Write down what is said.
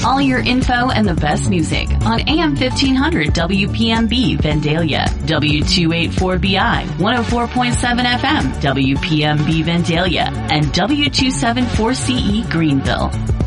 All your info and the best music on AM 1500 WPMB Vandalia, W284BI 104.7 FM WPMB Vandalia, and W274CE Greenville.